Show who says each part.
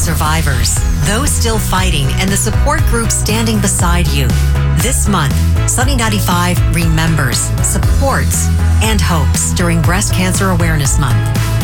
Speaker 1: survivors, those still fighting, and the support groups standing beside you. This month, Sunny 95 remembers, supports, and hopes during Breast Cancer Awareness Month.